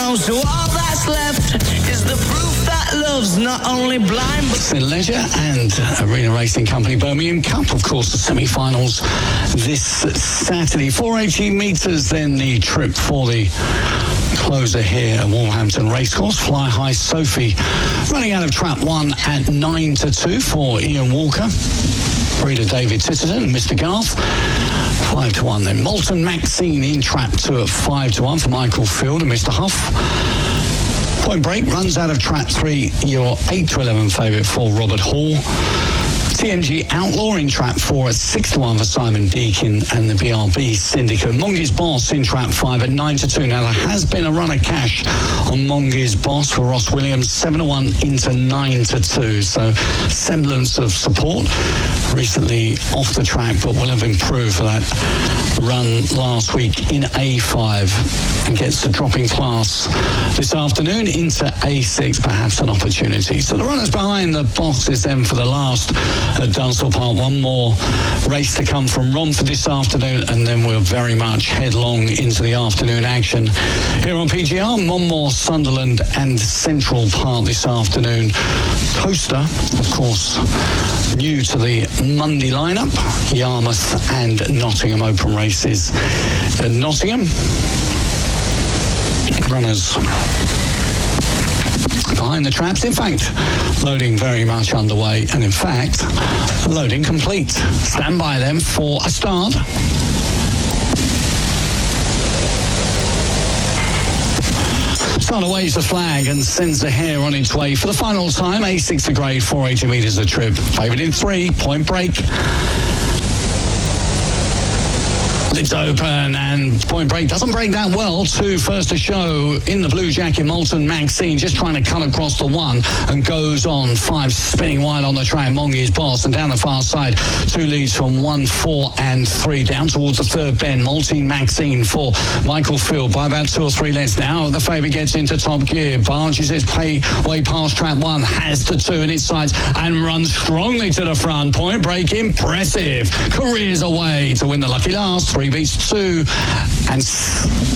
know, so all that's left is the proof that love's not only blind but... The Leisure and Arena Racing Company Birmingham Cup, of course, the semi-finals this Saturday. 480 metres, then the trip for the closer here at Wolverhampton Racecourse. Fly High Sophie running out of trap 1 at 9-2 for Ian Walker. Breeder David Titterton and Mr. Garth. 5-1 then. Molten Maxine in trap 2 at 5-1 for Michael Field and Mr. Huff. Point Break runs out of trap 3, your 8-11 favourite for Robert Hall. TNG Outlaw in trap 4 at 6-1 for Simon Deakin and the BRB Syndicate. Monge's Boss in trap 5 at 9-2. Now there has been a run of cash on Monge's Boss for Ross Williams, 7-1 into 9-2. So semblance of support. Recently off the track, but will have improved for that run last week in A5 and gets the dropping class this afternoon into A6, perhaps an opportunity. So the runners behind the boxes then for the last at Dunstall Park. One more race to come from Romford this afternoon, and then we're very much headlong into the afternoon action here on PGR. Monmore, Sunderland and Central Park this afternoon. Coaster, of course, new to the Monday lineup. Yarmouth and Nottingham Open races at Nottingham. Runners behind the traps, in fact, loading very much underway, and in fact, loading complete. Stand by then for a start. Starter waves the flag and sends the hare on its way for the final time. A6 a grade, 480 metres a trip. Favoured in 3, Point Break. It's open and Point Break doesn't break that well. 2 first to show in the blue jacket. Molten Maxine just trying to cut across the 1 and goes on. 5 spinning wide on the track. Monge's Boss and down the far side. 2 leads from 1, 4 and 3 down towards the third bend. Molten Maxine for Michael Field by about 2 or 3 lengths. Now the favourite gets into top gear. Barges its way past trap 1, has the 2 in its sights and runs strongly to the front. Point Break impressive. Careers away to win the lucky last. 3 beats 2 and